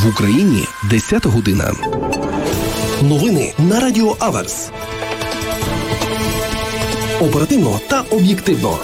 В Україні 10 година. Новини на Радіо Аверс. Оперативно та об'єктивно.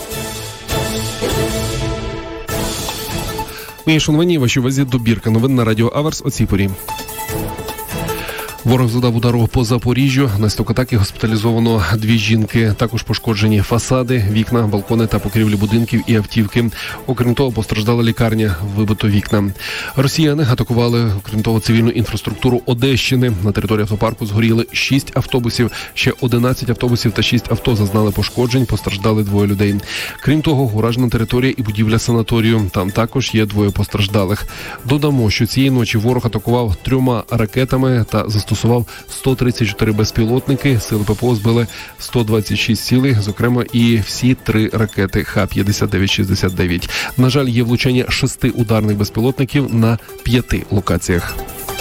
Мої шановні, вашій увазі добірка новин на Радіо Аверс о цій порі. Ворог завдав удару по Запоріжжю. Внаслідок атаки госпіталізовано 2 жінки. Також пошкоджені фасади, вікна, балкони та покрівлі будинків і автівки. Окрім того, постраждала лікарня, вибито вікна. Росіяни атакували, окрім того, цивільну інфраструктуру Одещини. На території автопарку згоріли 6 автобусів. Ще 11 автобусів та 6 авто зазнали пошкоджень. Постраждали 2 людей. Крім того, уражена територія і будівля санаторію. Там також є 2 постраждалих. Додамо, що цієї ночі ворог атакував 3 ракетами та застосував 134 безпілотники. Сили ППО збили 126 цілей, зокрема і всі 3 ракети Х-59-69. На жаль, є влучання 6 ударних безпілотників на 5 локаціях.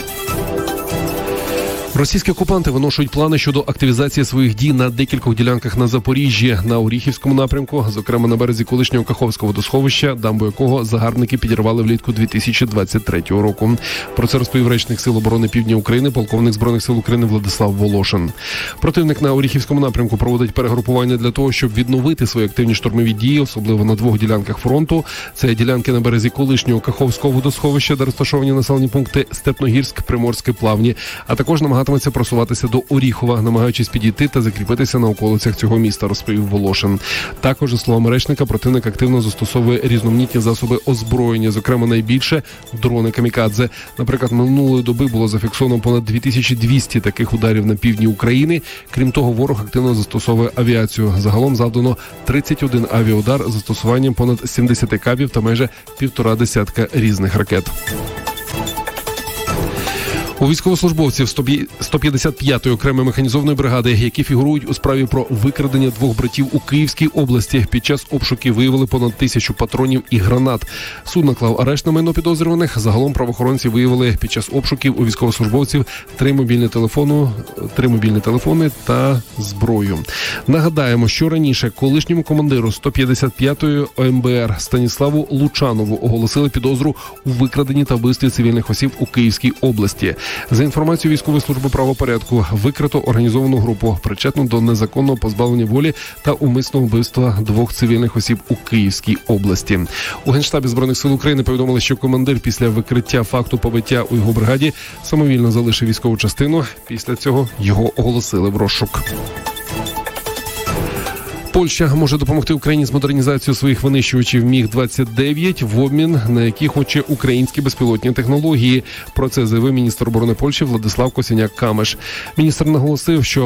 Російські окупанти виношують плани щодо активізації своїх дій на декількох ділянках на Запоріжжі, на Оріхівському напрямку, зокрема на березі колишнього Каховського водосховища, дамбу якого загарбники підірвали влітку 2023 року. Про це розповів речник Сил оборони Півдня України, полковник Збройних сил України Владислав Волошин. Противник на Оріхівському напрямку проводить перегрупування для того, щоб відновити свої активні штурмові дії, особливо на 2 ділянках фронту. Це ділянки на березі колишнього Каховського водосховища, де розташовані населені пункти Степногірськ, Приморське, Плавні, а також намагатиметься просуватися до Оріхова, намагаючись підійти та закріпитися на околицях цього міста, розповів Волошин. Також, за словами речника, противник активно застосовує різноманітні засоби озброєння, зокрема найбільше дрони камікадзе. Наприклад, минулої доби було зафіксовано понад 2200 таких ударів на півдні України. Крім того, ворог активно застосовує авіацію. Загалом завдано 31 авіаудар з застосуванням понад 70 кабів та майже 1,5 різних ракет. У військовослужбовців 155-ї окремої механізованої бригади, які фігурують у справі про викрадення 2 братів у Київській області, під час обшуків виявили понад 1000 патронів і гранат. Суд наклав арешт на майно підозрюваних. Загалом правоохоронці виявили під час обшуків у військовослужбовців 3 мобільні телефони та зброю. Нагадаємо, що раніше колишньому командиру 155-ї ОМБР Станіславу Лучанову оголосили підозру у викраденні та вбивстві цивільних осіб у Київській області. За інформацією військової служби правопорядку, викрито організовану групу, причетну до незаконного позбавлення волі та умисного вбивства 2 цивільних осіб у Київській області. У Генштабі Збройних сил України повідомили, що командир після викриття факту побиття у його бригаді самовільно залишив військову частину. Після цього його оголосили в розшук. Польща може допомогти Україні з модернізацією своїх винищувачів Міг-29 в обмін на які хоче українські безпілотні технології. Про це заявив міністр оборони Польщі Владислав Косіняк-Камеш. Міністр наголосив, що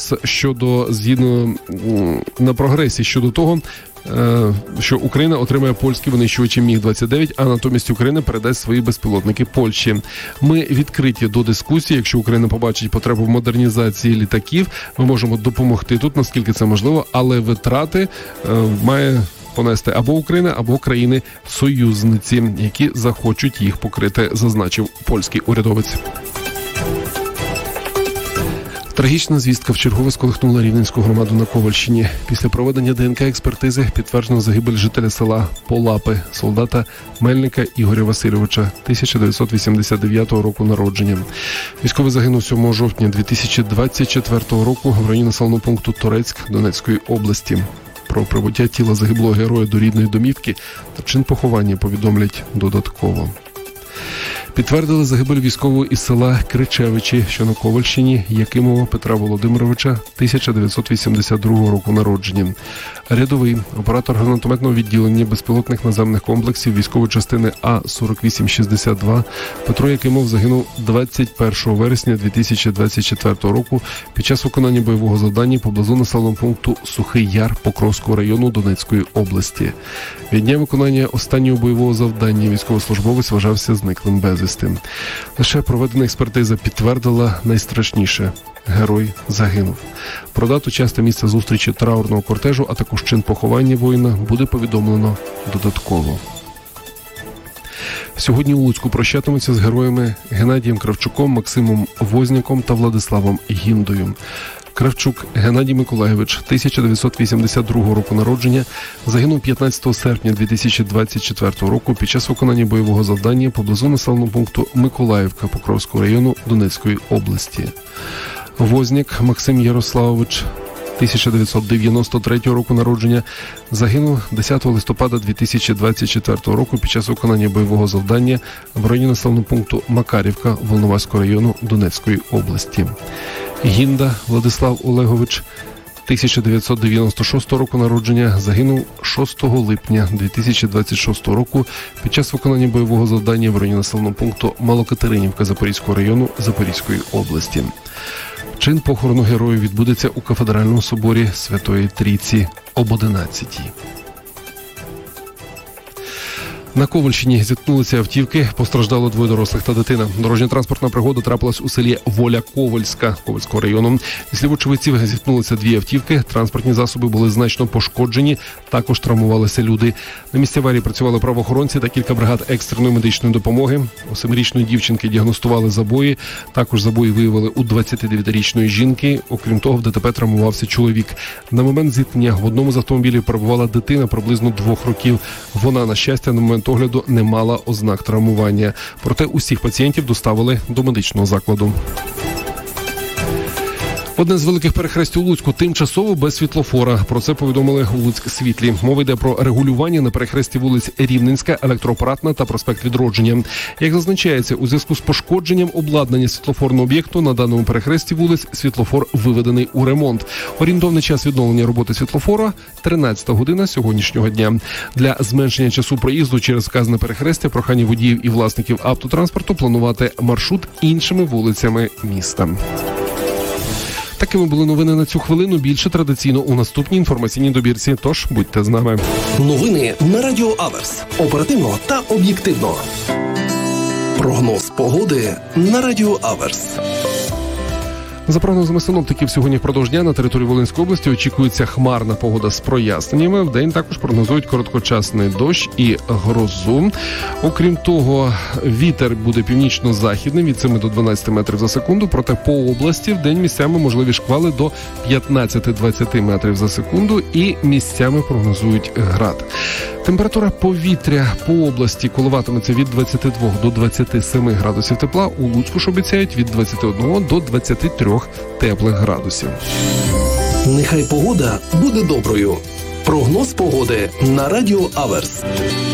на прогресі щодо того, що Україна отримає польські винищувачі Міг-29, а натомість Україна передасть свої безпілотники Польщі. Ми відкриті до дискусії. Якщо Україна побачить потребу в модернізації літаків, ми можемо допомогти тут, наскільки це можливо, але витрати має понести або Україна, або країни-союзниці, які захочуть їх покрити, зазначив польський урядовець. Трагічна звістка вчергове сколихнула Рівненську громаду на Ковальщині. Після проведення ДНК-експертизи підтверджено загибель жителя села Полапи, солдата Мельника Ігоря Васильовича, 1989 року народження. Військовий загинув 7 жовтня 2024 року в районі населеного пункту Торецьк Донецької області. Про прибуття тіла загиблого героя до рідної домівки та чин поховання повідомлять додатково. Підтвердили загибель військового із села Кричевичі, що на Ковальщині, Якимова Петра Володимировича, 1982 року народження. Рядовий оператор гранатометного відділення безпілотних наземних комплексів військової частини А-4862 Петро Якимов загинув 21 вересня 2024 року під час виконання бойового завдання поблизу населеного пункту Сухий Яр Покровського району Донецької області. Від дня виконання останнього бойового завдання військовослужбовець вважався зниклим безвісти. Лише проведена експертиза підтвердила найстрашніше – герой загинув. Про дату, час та місце зустрічі траурного кортежу, а також чин поховання воїна буде повідомлено додатково. Сьогодні у Луцьку прощатимуться з героями Геннадієм Кравчуком, Максимом Возняком та Владиславом Гіндою. Кравчук Геннадій Миколайович, 1982 року народження, загинув 15 серпня 2024 року під час виконання бойового завдання поблизу населеного пункту Миколаївка Покровського району Донецької області. Возняк Максим Ярославович, 1993 року народження, загинув 10 листопада 2024 року під час виконання бойового завдання в районі населеного пункту Макарівка Волноваського району Донецької області. Гінда Владислав Олегович, 1996 року народження, загинув 6 липня 2026 року під час виконання бойового завдання в районі населеного пункту Малокатеринівка Запорізького району Запорізької області. Чин похорону героїв відбудеться у Кафедральному соборі Святої Трійці об 11-й. На Ковальщині зіткнулися автівки, постраждало 2 дорослих та дитина. Дорожньо-транспортна пригода трапилась у селі Воля Ковальська Ковальського району. Зі слів очевидців, зіткнулися 2 автівки, транспортні засоби були значно пошкоджені, також травмувалися люди. На місці аварії працювали правоохоронці та кілька бригад екстреної медичної допомоги. У 7-річної дівчинки діагностували забої, також забої виявили у 29-річної жінки. Окрім того, в ДТП травмувався чоловік. На момент зіткнення в одному з автомобілів перебувала дитина приблизно 2 років. Вона, на щастя, на момент огляду не мала ознак травмування. Проте усіх пацієнтів доставили до медичного закладу. Одне з великих перехрестів у Луцьку тимчасово без світлофора. Про це повідомили у Луцьк-Світлі. Мова йде про регулювання на перехресті вулиць Рівненська, Електроапаратна та проспект Відродження. Як зазначається, у зв'язку з пошкодженням обладнання світлофорного об'єкту на даному перехресті вулиць світлофор виведений у ремонт. Орієнтовний час відновлення роботи світлофора – 13 година сьогоднішнього дня. Для зменшення часу проїзду через вказане перехрестя прохання водіїв і власників автотранспорту планувати маршрут іншими вулицями міста. Такими були новини на цю хвилину. Більше традиційно у наступній інформаційній добірці. Тож будьте з нами. Новини на Радіо Аверс. Оперативно та об'єктивно. Прогноз погоди на Радіо Аверс. За прогнозами синоптиків, сьогодні впродовж дня на території Волинської області очікується хмарна погода з проясненнями. Вдень також прогнозують короткочасний дощ і грозу. Окрім того, вітер буде північно-західним від 7 до 12 метрів за секунду. Проте по області вдень місцями можливі шквали до 15-20 метрів за секунду і місцями прогнозують град. Температура повітря по області коливатиметься від 22 до 27 градусів тепла. У Луцьку ж обіцяють від 21 до 23 теплих градусів. Нехай погода буде доброю. Прогноз погоди на Радіо Аверс.